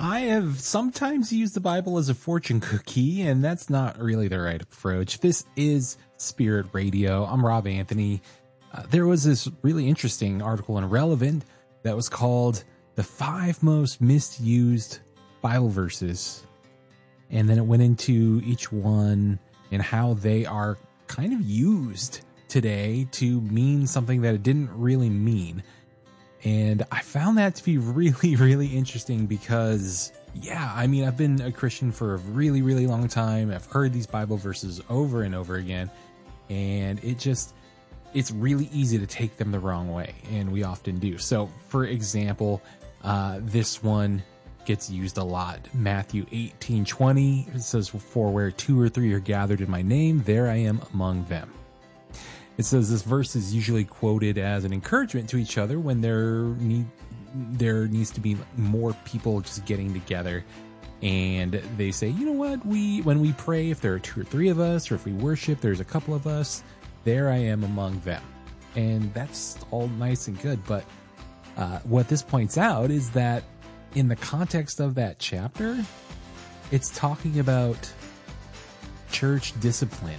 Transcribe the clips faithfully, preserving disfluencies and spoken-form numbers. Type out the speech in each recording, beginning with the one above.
I have sometimes used the Bible as a fortune cookie, and that's not really the right approach. This is Spirit Radio. I'm Rob Anthony. Uh, there was this really interesting article in Relevant that was called The Five Most Misused Bible Verses. And then it went into each one and how they are kind of used today to mean something that it didn't really mean. And I found that to be really, really interesting because, yeah, I mean, I've been a Christian for a really, really long time. I've heard these Bible verses over and over again, and it just, it's really easy to take them the wrong way, and we often do. So, for example, uh, this one gets used a lot. Matthew eighteen twenty, it says, "For where two or three are gathered in my name, there I am among them." It says this verse is usually quoted as an encouragement to each other when there need there needs to be more people just getting together. And they say, you know what, we when we pray, if there are two or three of us, or if we worship, there's a couple of us, there I am among them. And that's all nice and good. But uh, what this points out is that in the context of that chapter, it's talking about church discipline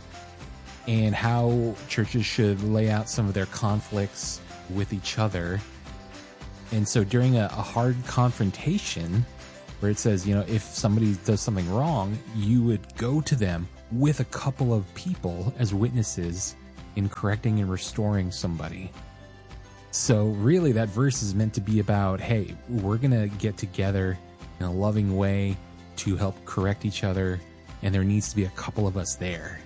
and how churches should lay out some of their conflicts with each other. And so during a, a hard confrontation where it says, you know, if somebody does something wrong, you would go to them with a couple of people as witnesses in correcting and restoring somebody. So really that verse is meant to be about, hey, we're going to get together in a loving way to help correct each other, and there needs to be a couple of us there,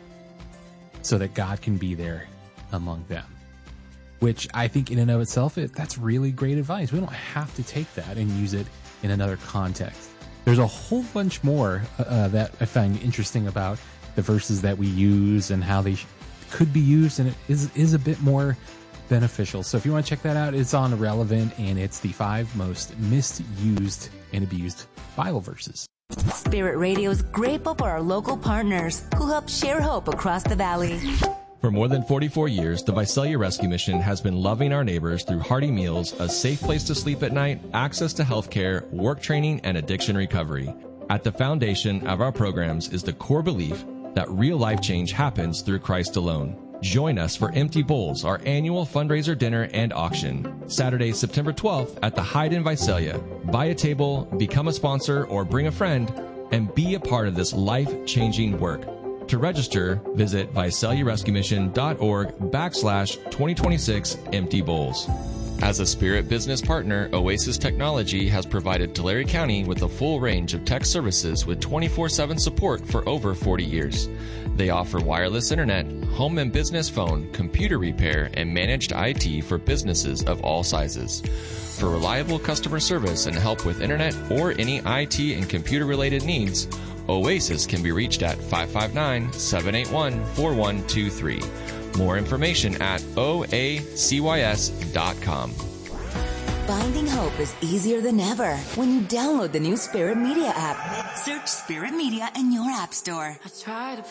so that God can be there among them. Which I think in and of itself, it, that's really great advice. We don't have to take that and use it in another context. There's a whole bunch more uh, that I find interesting about the verses that we use and how they sh- could be used, and it is, is a bit more beneficial. So if you want to check that out, it's on Relevant, and it's the five most misused and abused Bible verses. Spirit Radio is grateful for our local partners who help share hope across the valley. For more than forty-four years, the Visalia Rescue Mission has been loving our neighbors through hearty meals, a safe place to sleep at night, access to health care, work training, and addiction recovery. At the foundation of our programs is the core belief that real life change happens through Christ alone. Join us for Empty Bowls, our annual fundraiser dinner and auction, Saturday, September twelfth at the Hyde in Visalia. Buy a table, become a sponsor, or bring a friend, and be a part of this life-changing work. To register, visit Visalia Rescue Mission dot org backslash twenty twenty-six Empty Bowls. As a Spirit business partner, Oasis Technology has provided Tulare County with a full range of tech services with twenty-four seven support for over forty years. They offer wireless internet, home and business phone, computer repair, and managed I T for businesses of all sizes. For reliable customer service and help with internet or any I T and computer-related needs, Oasis can be reached at five five nine, seven eight one, four one two three. More information at O A C Y S dot com. Finding hope is easier than ever when you download the new Spirit Media app. Search Spirit Media in your app store. I try to